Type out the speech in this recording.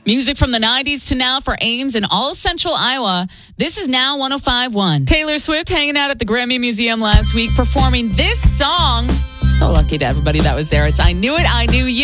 Music from the 90s to now for Ames and all Central Iowa. This is Now 105.1. Taylor Swift hanging out at the Grammy Museum last week performing this song. So lucky to everybody that was there. It's I Knew It, I Knew You.